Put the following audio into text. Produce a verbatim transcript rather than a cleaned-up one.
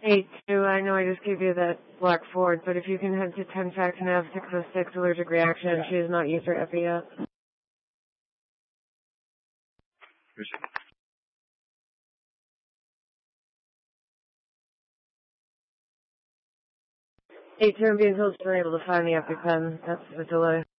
eight two, I know I just gave you that black Ford, but if you can head to ten fact nav six oh six allergic reaction, Okay. she has not used her F E yet. eight two, I'm being told she's unable to find the EpiPen. That's the delay.